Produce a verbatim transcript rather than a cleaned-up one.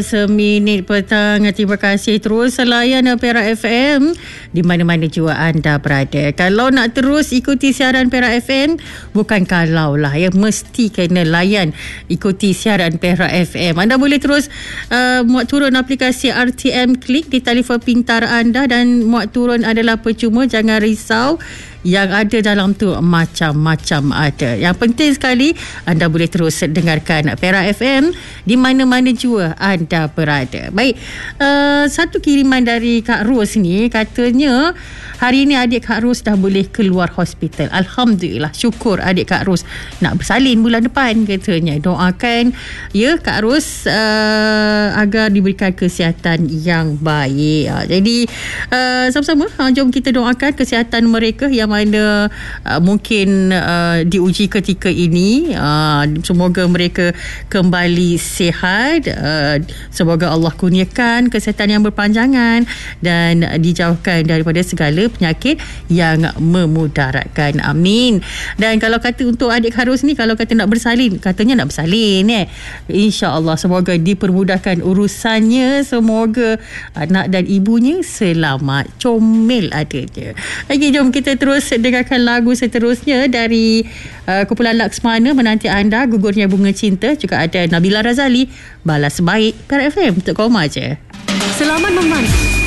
Seminit petang, terima kasih terus layan Perak F M di mana-mana jua anda berada. Kalau nak terus ikuti siaran Perak F M, bukan kalau lah ya, mesti kena layan ikuti siaran Perak F M. Anda boleh terus uh, muat turun aplikasi R T M Klik di telefon pintar anda, dan muat turun adalah percuma, jangan risau. Yang ada dalam tu macam-macam ada. Yang penting sekali anda boleh terus dengarkan Perak F M di mana-mana jua anda berada. Baik, uh, satu kiriman dari Kak Ros ni, katanya hari ni adik Kak Ros dah boleh keluar hospital. Alhamdulillah, syukur adik Kak Ros nak bersalin bulan depan katanya. Doakan ya Kak Ros uh, agar diberikan kesihatan yang baik. Uh, jadi uh, sama-sama uh, jom kita doakan kesihatan mereka yang mana uh, mungkin uh, diuji ketika ini. Uh, semoga mereka kembali sihat. Uh, semoga Allah kurniakan kesihatan yang berpanjangan dan dijauhkan daripada segala penyakit yang memudaratkan. Amin. Dan kalau kata untuk adik Harus ni, kalau kata nak bersalin, katanya nak bersalin eh. InsyaAllah semoga dipermudahkan urusannya. Semoga anak dan ibunya selamat. Comel adanya. Okey, jom kita terus dengarkan lagu seterusnya dari uh, kumpulan Laksmana menanti anda, Gugurnya Bunga Cinta. Juga ada Nabila Razali, Balas Baik. Perak F M untuk koma je. Selamat memandang.